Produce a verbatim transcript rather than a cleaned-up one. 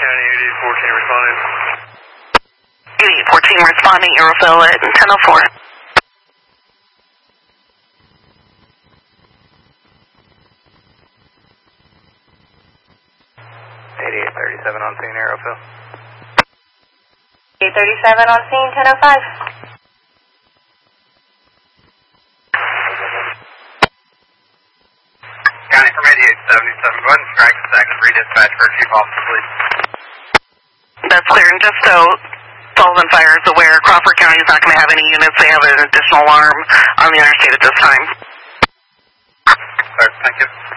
County, eighty-eight fourteen responding. eighty-eight fourteen responding, Aerofill at ten oh four. eighty-eight thirty-seven on scene, Aerofill. eight thirty-seven on scene, ten oh five. County from eighty-eight seventy-seven, go ahead and strike a second, redispatch for Chief Officer, please. That's clear, and just so Sullivan Fire is aware, Crawford County is not going to have any units. They have an additional alarm on the interstate at this time. Sir, thank you.